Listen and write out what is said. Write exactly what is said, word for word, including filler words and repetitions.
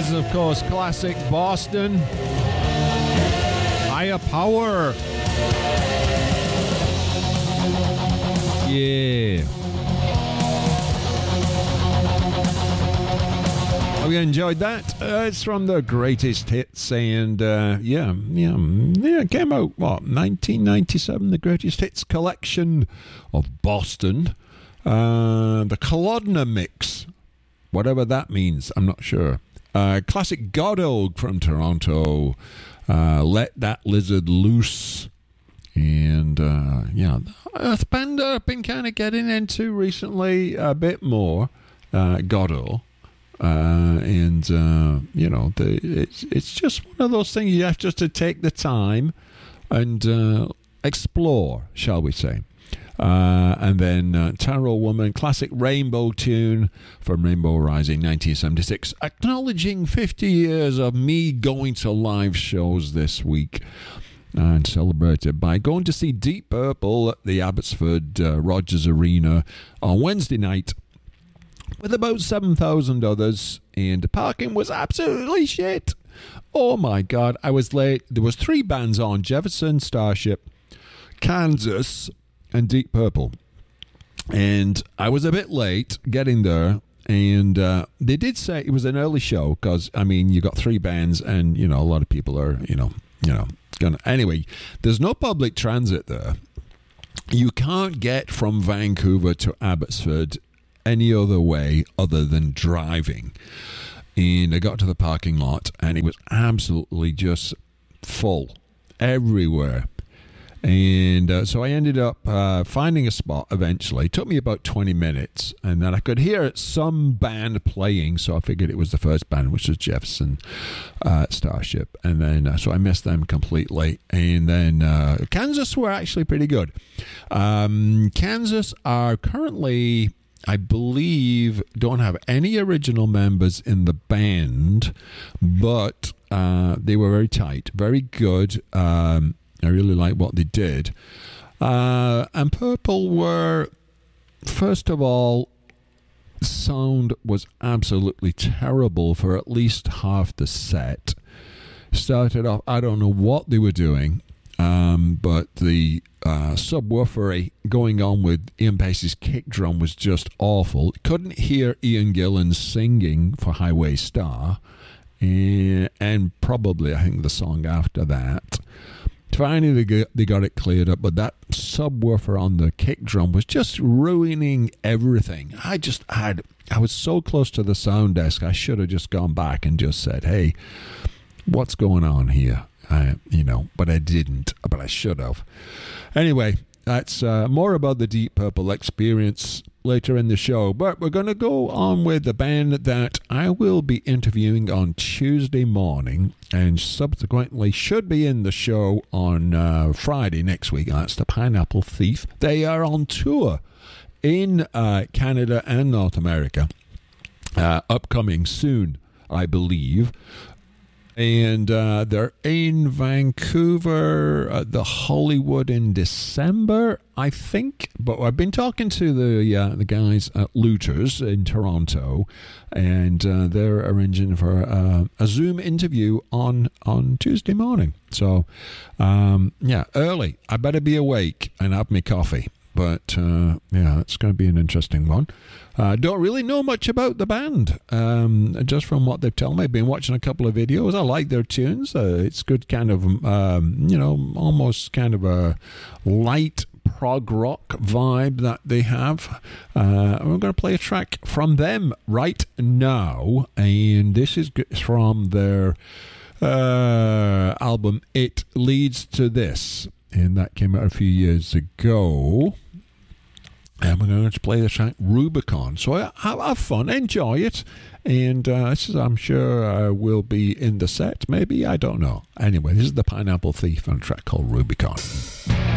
is, of course, classic Boston. Higher Power. Yeah. Hope you enjoyed that. Uh, it's from the greatest hits, and uh, yeah, yeah, yeah, it came out, what, nineteen ninety-seven, the greatest hits collection of Boston. Uh, the Kolodner mix, whatever that means, I'm not sure. Uh, classic Godot from Toronto, uh, Let That Lizard Loose. And, uh, yeah, Earthbender I've been kind of getting into recently a bit more, uh, Godot. Uh, and, uh, you know, the, it's, it's just one of those things you have just to take the time and uh, explore, shall we say. Uh, and then uh, Tarot Woman, classic Rainbow tune from Rainbow Rising nineteen seventy-six, acknowledging fifty years of me going to live shows this week, and celebrated by going to see Deep Purple at the Abbotsford uh, Rogers Arena on Wednesday night with about seven thousand others, and the parking was absolutely shit. Oh my God, I was late. There was three bands on: Jefferson, Starship, Kansas, and Deep Purple. And I was a bit late getting there, and uh, they did say it was an early show because, I mean, you got three bands and, you know, a lot of people are, you know, you know, gonna... Anyway, there's no public transit there. You can't get from Vancouver to Abbotsford any other way other than driving. And I got to the parking lot, and it was absolutely just full everywhere. And uh, so I ended up uh, finding a spot eventually. It took me about twenty minutes, and then I could hear some band playing, so I figured it was the first band, which was Jefferson uh, Starship. And then, uh, so I missed them completely. And then uh, Kansas were actually pretty good. Um, Kansas are currently, I believe, don't have any original members in the band, but uh, they were very tight, very good. Um I really like what they did. Uh, and Purple were, first of all, sound was absolutely terrible for at least half the set. Started off, I don't know what they were doing, um, but the uh, subwoofery going on with Ian Pacey's kick drum was just awful. Couldn't hear Ian Gillan singing for Highway Star, and, and probably, I think, the song after that. Finally, they got, they got it cleared up, but that subwoofer on the kick drum was just ruining everything. I just had, I was so close to the sound desk, I should have just gone back and just said, hey, what's going on here? I, you know, but I didn't, but I should have. Anyway, that's uh, more about the Deep Purple experience later in the show, but we're going to go on with the band that I will be interviewing on Tuesday morning and subsequently should be in the show on uh, Friday next week. That's the Pineapple Thief. They are on tour in uh, Canada and North America, uh, upcoming soon, I believe. And uh, they're in Vancouver, uh, the Hollywood in December, I think. But I've been talking to the uh, the guys at Looters in Toronto, and uh, they're arranging for uh, a Zoom interview on, on Tuesday morning. So, um, yeah, early. I better be awake and have my coffee. But, uh, yeah, it's going to be an interesting one. I uh, don't really know much about the band, um, just from what they've told me. I've been watching a couple of videos. I like their tunes. Uh, it's good kind of, um, you know, almost kind of a light prog rock vibe that they have. Uh, we're going to play a track from them right now. And this is from their uh, album, It Leads to This. And that came out a few years ago. And we're going to play the track Rubicon. So have, have fun, enjoy it. And uh, this is, I'm sure uh, will be in the set. Maybe, I don't know. Anyway, this is the Pineapple Thief on a track called Rubicon.